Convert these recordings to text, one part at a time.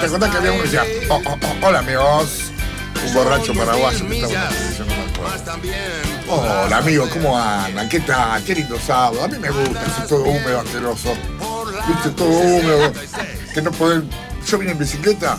¿Te acordás que había uno que decía, hola amigos? Un borracho paraguayo que estaba en la televisión, no me acuerdo. Hola amigos, ¿cómo andan? ¿Qué tal? Qué lindo sábado. A mí me gusta, es todo húmedo, asqueroso. Viste, todo húmedo. Que no pueden. Yo vine en bicicleta.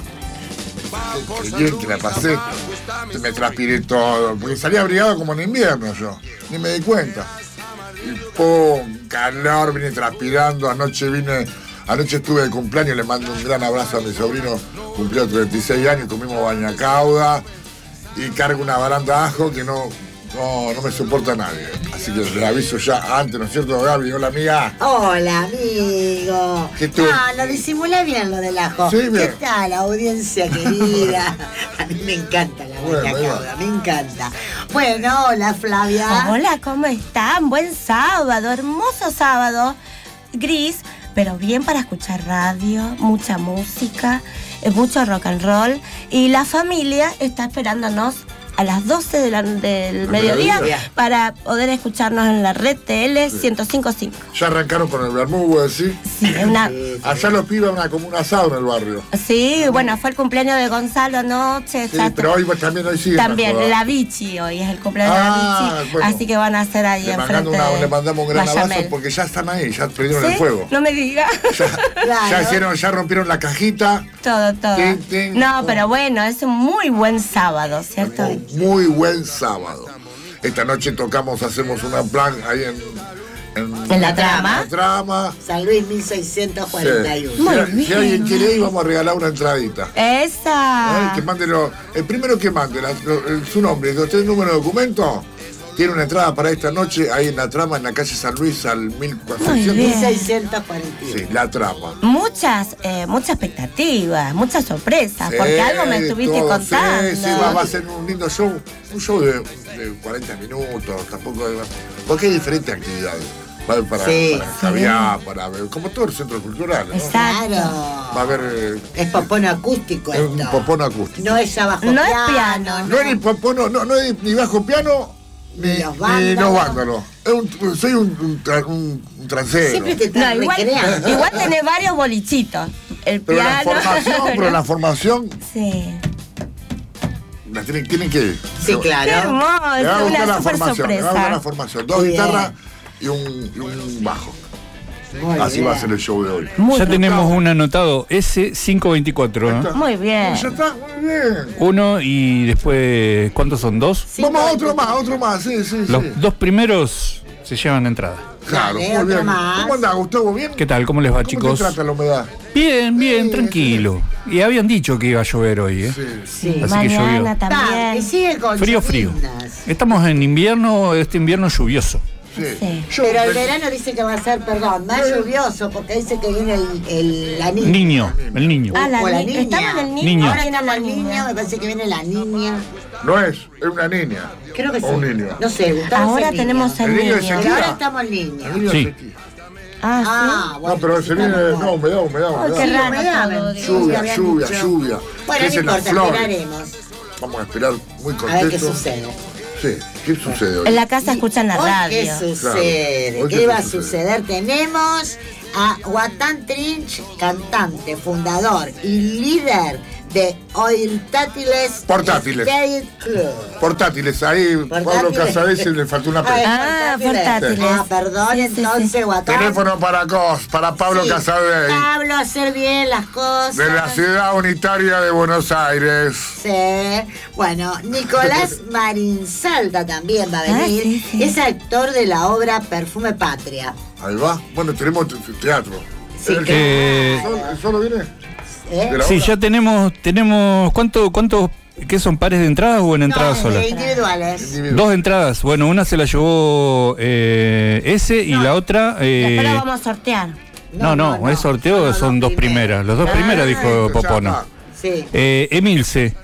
Qué bien que la pasé. Me transpiré todo. Porque salí abrigado como en invierno yo. Ni me di cuenta. Y pum, calor, vine transpirando. Anoche estuve de cumpleaños, le mando un gran abrazo a mi sobrino, cumplió 36 años, comimos bañacauda y cargo una baranda de ajo que no me soporta nadie. Así que le aviso ya antes, ¿no es cierto, Gaby? Hola, amiga. Hola, amigo. ¿Qué tú? Lo disimulé bien lo del ajo. Sí, bien. ¿Qué tal, audiencia querida? A mí me encanta la bañacauda, me encanta. Bueno, hola, Flavia. Hola, ¿cómo están? Buen sábado, hermoso sábado. Gris, pero bien para escuchar radio, mucha música, mucho rock and roll. Y la familia está esperándonos a las 12 del mediodía para poder escucharnos en la red TL 105.5. Ya arrancaron con el vermú, ¿sí? Sí, allá los pibes como un asado en el barrio. Sí, bueno, fue el cumpleaños de Gonzalo anoche. Sí, pero hoy sí. También, la Vichy, hoy es el cumpleaños de la Vichy. Bueno, así que van a hacer ahí enfrente. Le mandamos un gran abrazo porque ya están ahí, ya prendieron el fuego. No me digas. Ya rompieron la cajita. Todo. No, pero bueno, es un muy buen sábado, ¿cierto? Muy buen sábado. Esta noche hacemos una plan ahí en la trama. San Luis 1641. Sí. Si alguien quiere ir, vamos a regalar una entradita. Esa. Que mande el primero que mande su nombre, los 3 números de documento. Tiene una entrada para esta noche ahí en la trama, en la calle San Luis al 1641. Sí, la trama. Muchas expectativas, muchas sorpresas, porque algo me estuviste contando. Sí, va a ser un lindo show, un show de 40 minutos, tampoco, porque hay diferentes actividades. Va a haber para caviar, para ver, como todo el centro cultural, ¿no? Exacto. Va a haber. Es popono acústico Es esto. un popono acústico. No es ya bajo piano. No es piano. No es ni popono, no es ni bajo piano. Ni los vándalos. Soy un transero. Siempre te estás recreando. Igual tenés varios bolichitos. El piano. Pero la formación. Sí. Tienen que ir. Sí, claro. Qué hermoso. Una super sorpresa. La formación. 2 guitarras y un bajo. Así va a ser el show de hoy. Ya tenemos un anotado, S524. ¿No? Muy bien. Ya está, muy bien. Uno y después, ¿cuántos son? 2. Vamos a otro más, sí. Los 2 primeros se llevan entrada. Claro, muy bien. ¿Cómo anda, Gustavo? ¿Bien? ¿Qué tal? ¿Cómo les va, chicos? ¿Cómo te trata la humedad? Bien, tranquilo. Y habían dicho que iba a llover hoy, ¿eh? Sí, así mañana que también. Y sigue con frío. Estamos en invierno, este invierno lluvioso. Sí. Pero el verano dice que va a ser, más lluvioso, porque dice que viene la niña. El niño. La niña. Estaba en el niño. Ahora estamos en el niño, me parece que viene la niña. No es una niña. Creo que sí. O un niño. No sé, Gustavo. Ahora tenemos el niño. Pero ahora estamos el niño. El niño Sí. es aquí. Bueno. No, pero se viene. No, humedad. Qué raro. Lluvia. Bueno, no importa, esperaremos. Vamos a esperar muy contentos. A ver qué sucede. Sí, ¿qué sucede hoy? En la casa escuchan la radio. ¿Qué sucede? Claro. ¿Qué va a suceder? Tenemos a Guatán Trinch, cantante, fundador y líder de Portátiles. Portátiles, ahí Pablo Casadesi le faltó una P. Portátiles. Perdón, Sí, entonces, Guatán. Teléfono para Pablo Casadei. Pablo, hacer bien las cosas. De la ciudad unitaria de Buenos Aires. Sí. Bueno, Nicolás Marinsalda también va a venir. Sí. Es actor de la obra Perfume Patria. Ahí va. Bueno, tenemos teatro. Sí, ¿Solo viene? Sí, ya tenemos ¿cuántos qué son, pares de entradas o en entradas solas? Individuales. 2 entradas. Bueno, una se la llevó ese y la otra. Después la vamos a sortear. No, es sorteo, son 2 primeras. Los 2 primeras dijo Popono. Sí. Emilce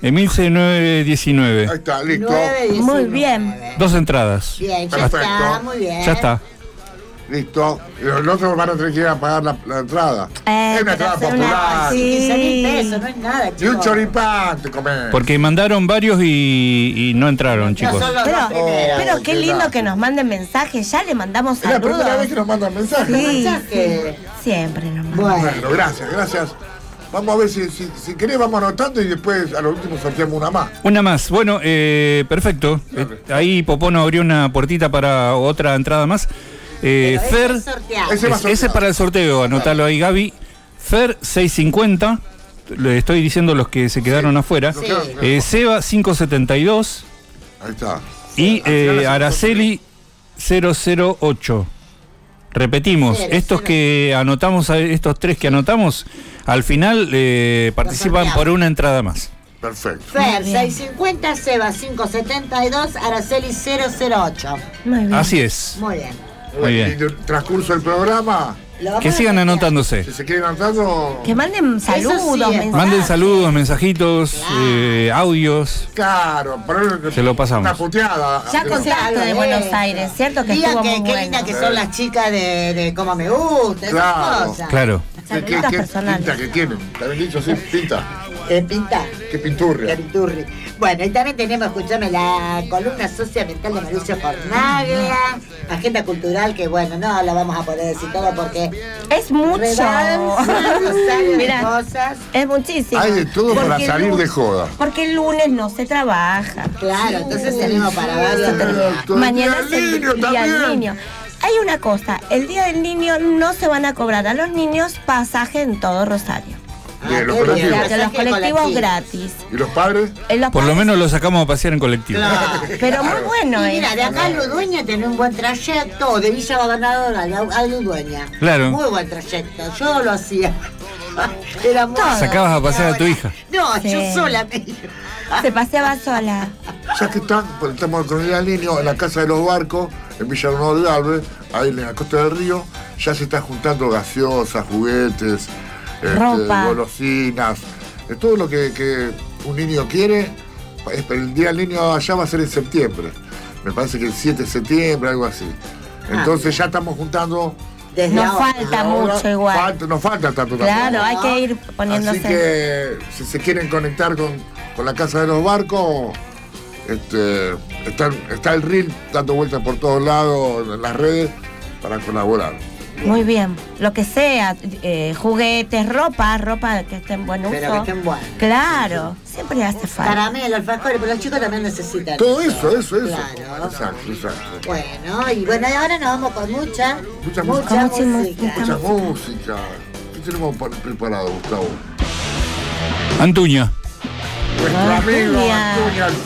919. Ahí está, listo. 9-19. Muy bien. 2 entradas. Bien, ya Perfecto. está, muy bien. Ya está. Listo. Y los otros van a tener que ir a pagar la entrada. Es una entrada popular. Sí. 15.000 pesos, no es nada, chicos. Y un choripán te comés. Porque mandaron varios y no entraron, chicos. No son los dos primeros. Pero qué lindo que nos manden mensajes. Ya le mandamos Es la primera vez saludos. que nos mandan mensajes. Sí. Mensaje. Siempre nos mandan. Bueno, gracias. Vamos a ver si querés, vamos anotando y después a lo último sorteamos una más. Una más. Bueno, perfecto. Ahí Popono abrió una puertita para otra entrada más. Fer, ese es para el sorteo, anotalo ahí, Gaby. Fer 650. Le estoy diciendo los que se quedaron afuera. Seba 572. Ahí está. Y Araceli 008. Repetimos, estos que anotamos, estos tres que anotamos, al final participan por una entrada más. Perfecto. Fer 650, Seba 572, Araceli 008. Muy bien. Así es. Muy bien. Muy bien. Y en el transcurso del programa, Que sigan anotándose. si se quieren anotando. Que manden saludos, sí, mensajes. Manden saludos, mensajitos, audios. Claro, Se lo pasamos. Una puteada. Ya contaste de Buenos Aires, ¿cierto? Que Digan estuvo que muy qué bueno. linda que son las chicas de Cómo Me Gusta, esas Claro. cosas. Claro. Saluditos ¿Qué personales. pinta que tienen? ¿Te habían dicho así? Pinta. Pinta. Qué pinturria. Pinturri. Bueno, y también tenemos, escuchame, la columna socioambiental de Mauricio Cornaglia, agenda cultural, que bueno, no la vamos a poder decir todo porque Es mucho. Rosario de Mira, cosas. es muchísimo. Hay de todo para Porque el salir de joda. Porque el lunes no se trabaja. Claro, entonces tenemos para varios. Mañana el es Día del el Niño Día del también. Niño. Hay una cosa, el Día del Niño no se van a cobrar a los niños pasaje en todo Rosario. Bien, los qué O colectivos. sea, que los colectivos gratis. ¿Y los padres? Por lo menos lo sacamos a pasear en colectivo. Pero muy bueno Y mira, es. de acá a Ludueña tenés un buen trayecto, o de Villa Gobernador a Ludueña. Claro. Muy buen trayecto, yo lo hacía. Era muy Sacabas a pasear a tu hija. No, Sí. yo sola me iba. Se paseaba sola. Ya que estamos con el Día del Niño en la Casa de los Barcos, en Villa Gobernador de Galvez, ahí en la costa del río, ya se están juntando gaseosas, juguetes, Ropa. golosinas, todo lo que un niño quiere. El Día del Niño allá va a ser en septiembre. Me parece que el 7 de septiembre, algo así. Entonces ya estamos juntando. Desde Nos ahora. falta mucho igual. Nos falta tanto Claro, tampoco. hay que ir poniéndose. Así que si se quieren conectar con la Casa de los Barcos, está el reel dando vueltas por todos lados en las redes para colaborar. Muy bien. Lo que sea, juguetes, ropa que esté en buen uso. Pero que estén buenos. Claro, siempre hace falta. Caramelo, alfajores, pero los chicos también necesitan. Todo eso. Claro. Exacto. Bueno, y ahora nos vamos con mucha Mucha música. Mucha música. ¿Qué tenemos preparado, Gustavo? Antuña. Nuestro amigo Antuña. Antuña.